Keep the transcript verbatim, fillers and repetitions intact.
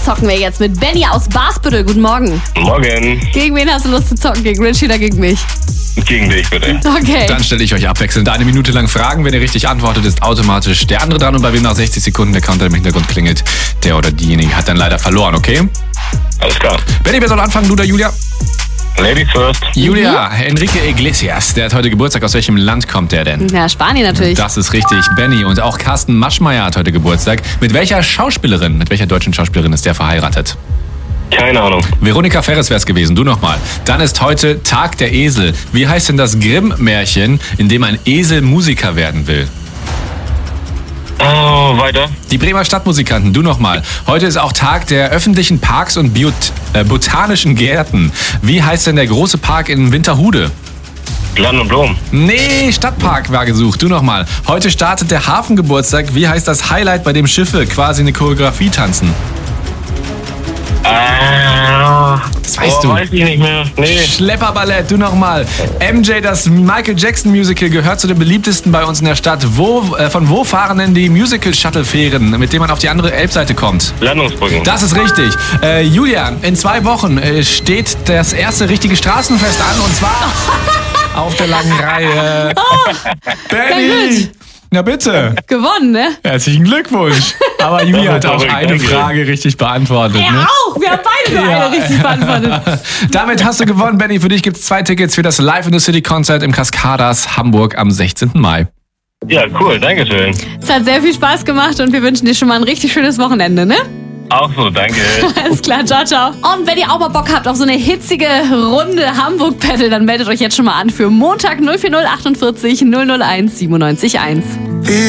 zocken wir jetzt mit Benny aus Basbüttel. Guten Morgen. Morgen. Gegen wen hast du Lust zu zocken? Gegen Richie oder gegen mich? Gegen dich, bitte. Okay. Dann stelle ich euch abwechselnd eine Minute lang Fragen. Wenn ihr richtig antwortet, ist automatisch der andere dran. Und bei wem nach sechzig Sekunden der Counter im Hintergrund klingelt, der oder diejenige hat dann leider verloren, okay? Alles klar. Benny, wer soll anfangen? Du oder Julia? Ladies first. Julia, Enrique Iglesias, der hat heute Geburtstag. Aus welchem Land kommt der denn? Ja, Spanien natürlich. Das ist richtig, Benny. Und auch Carsten Maschmeyer hat heute Geburtstag. Mit welcher Schauspielerin, mit welcher deutschen Schauspielerin ist der verheiratet? Keine Ahnung. Veronika Ferres wär's gewesen, du nochmal. Dann ist heute Tag der Esel. Wie heißt denn das Grimm-Märchen, in dem ein Esel Musiker werden will? Oh, weiter. Die Bremer Stadtmusikanten, du nochmal. Heute ist auch Tag der öffentlichen Parks und Biot äh, botanischen Gärten. Wie heißt denn der große Park in Winterhude? Land und Blumen. Nee, Stadtpark war gesucht. Du nochmal. Heute startet der Hafengeburtstag. Wie heißt das Highlight, bei dem Schiffe quasi eine Choreografie tanzen? Ah, Das weißt oh, du. weiß ich nicht mehr. Nee. Schlepperballett, du nochmal. M J, das Michael Jackson Musical, gehört zu den beliebtesten bei uns in der Stadt. Wo, äh, von wo fahren denn die Musical-Shuttle-Fähren, mit denen man auf die andere Elbseite kommt? Landungsbrücken. Das ist richtig. Äh, Julia, in zwei Wochen äh, steht das erste richtige Straßenfest an, und zwar auf der langen Reihe. Oh, Benny! Na bitte. gewonnen, ne? Herzlichen Glückwunsch. Aber Julia hat auch Verrückt, eine danke. Frage richtig beantwortet. Er Ne? auch. Wir haben beide nur Ja. eine richtig beantwortet. Damit hast du gewonnen, Benny. Für dich gibt's zwei Tickets für das Live in the City Konzert im Cascadas Hamburg am sechzehnten Mai. Ja, cool. Dankeschön. Es hat sehr viel Spaß gemacht und wir wünschen dir schon mal ein richtig schönes Wochenende, ne? Auch so, danke. Alles klar, ciao, ciao. Und wenn ihr auch mal Bock habt auf so eine hitzige Runde Hamburg-Battle, dann meldet euch jetzt schon mal an für Montag null vier null achtundvierzig null null eins siebenundneunzig eins.